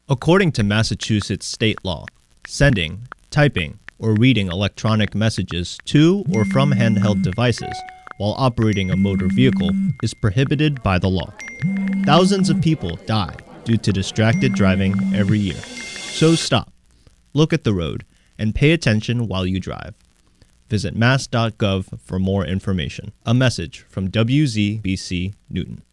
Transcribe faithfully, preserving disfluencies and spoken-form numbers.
According to Massachusetts state law, sending, typing, or reading electronic messages to or from handheld devices while operating a motor vehicle is prohibited by the law. Thousands of people die due to distracted driving every year. So stop, look at the road, and pay attention while you drive. Visit mass dot gov for more information. A message from W Z B C Newton.